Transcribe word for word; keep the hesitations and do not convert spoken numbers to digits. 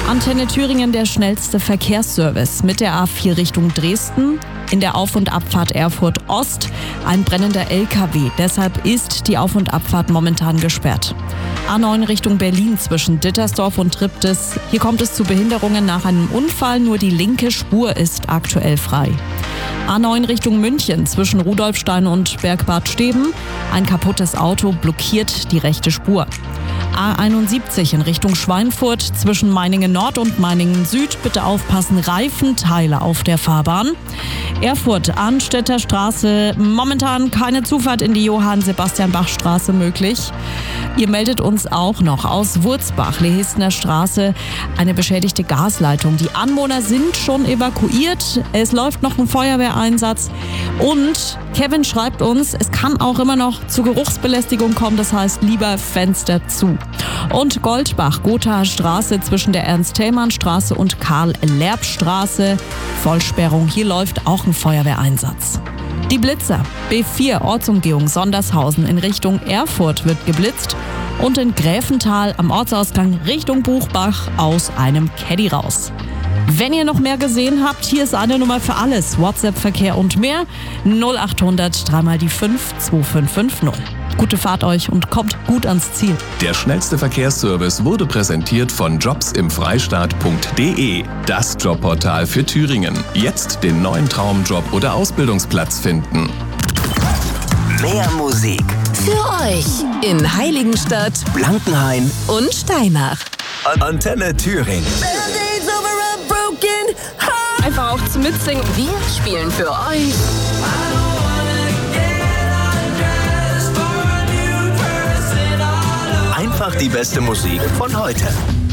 Antenne Thüringen, der schnellste Verkehrsservice mit der A vier Richtung Dresden. In der Auf- und Abfahrt Erfurt Ost ein brennender L K W. Deshalb ist die Auf- und Abfahrt momentan gesperrt. A neun Richtung Berlin zwischen Dittersdorf und Triptis. Hier kommt es zu Behinderungen nach einem Unfall. Nur die linke Spur ist aktuell frei. A neun Richtung München zwischen Rudolfstein und Bergbad Steben. Ein kaputtes Auto blockiert die rechte Spur. A einundsiebzig in Richtung Schweinfurt zwischen Meiningen Nord und Meiningen Süd. Bitte aufpassen, Reifenteile auf der Fahrbahn. Erfurt, Arnstädter Straße, momentan keine Zufahrt in die Johann-Sebastian-Bach-Straße möglich. Ihr meldet uns auch noch aus Wurzbach, Lehesner Straße, eine beschädigte Gasleitung. Die Anwohner sind schon evakuiert. Es läuft noch ein Feuerwehreinsatz. Und Kevin schreibt uns, es kann auch immer noch zu Geruchsbelästigung kommen. Das heißt, lieber Fenster zu. Und Goldbach, Gothaer Straße zwischen der Ernst-Thälmann-Straße und Karl-Lerb-Straße. Vollsperrung, hier läuft auch ein Feuerwehreinsatz. Die Blitzer, B vier Ortsumgehung Sondershausen in Richtung Erfurt wird geblitzt und in Gräfenthal am Ortsausgang Richtung Buchbach aus einem Caddy raus. Wenn ihr noch mehr gesehen habt, hier ist eine Nummer für alles. WhatsApp-Verkehr und mehr. null achthundert drei mal die fünf zwei fünf fünf null. Gute Fahrt euch und kommt gut ans Ziel. Der schnellste Verkehrsservice wurde präsentiert von jobs im freistaat punkt de, das Jobportal für Thüringen. Jetzt den neuen Traumjob oder Ausbildungsplatz finden. Mehr Musik für euch in Heiligenstadt, Blankenhain und Steinach. Antenne Thüringen. Einfach auch zu mitsingen. Wir spielen für euch Einfach die beste Musik von heute.